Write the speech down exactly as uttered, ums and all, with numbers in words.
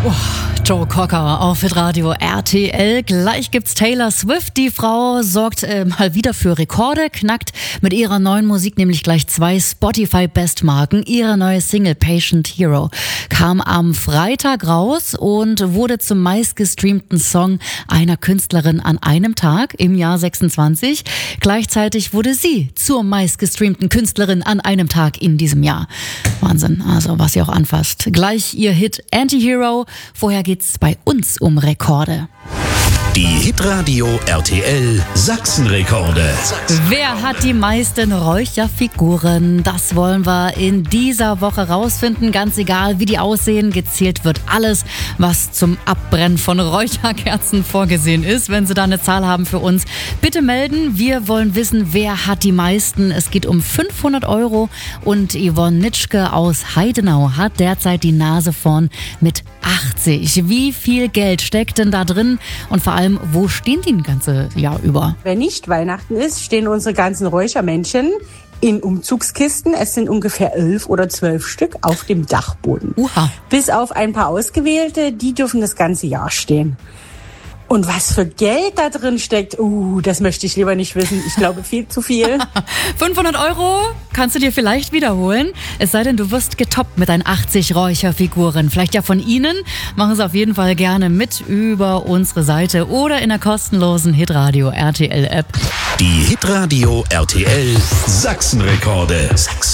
Joe Cocker auf Hitradio R T L. Gleich gibt's Taylor Swift. Die Frau sorgt äh, mal wieder für Rekorde, knackt mit ihrer neuen Musik nämlich gleich zwei Spotify-Bestmarken. Ihre neue Single Patient Hero kam am Freitag raus und wurde zum meistgestreamten Song einer Künstlerin an einem Tag im Jahr sechsundzwanzig. Gleichzeitig wurde sie zur meistgestreamten Künstlerin an einem Tag in diesem Jahr. Wahnsinn, also was sie auch anfasst. Gleich ihr Hit Anti-Hero. Vorher geht's bei uns um Rekorde. Die Hitradio R T L Sachsenrekorde. Wer hat die meisten Räucherfiguren? Das wollen wir in dieser Woche rausfinden. Ganz egal, wie die aussehen, gezählt wird alles, was zum Abbrennen von Räucherkerzen vorgesehen ist. Wenn Sie da eine Zahl haben für uns, bitte melden. Wir wollen wissen, wer hat die meisten. Es geht um fünfhundert Euro und Yvonne Nitschke aus Heidenau hat derzeit die Nase vorn mit achtzig. Wie viel Geld steckt denn da drin und vor allem, wo stehen die ein ganze Jahr über? Wenn nicht Weihnachten ist, stehen unsere ganzen Räuchermännchen in Umzugskisten. Es sind ungefähr elf oder zwölf Stück auf dem Dachboden. Uha. Bis auf ein paar ausgewählte, die dürfen das ganze Jahr stehen. Und was für Geld da drin steckt, uh, das möchte ich lieber nicht wissen. Ich glaube, viel zu viel. fünfhundert Euro kannst du dir vielleicht wiederholen. Es sei denn, du wirst getoppt mit deinen achtzig Räucherfiguren. Vielleicht ja von Ihnen. Machen Sie auf jeden Fall gerne mit über unsere Seite oder in der kostenlosen Hitradio R T L App. Die Hitradio R T L Sachsenrekorde. Sachsen.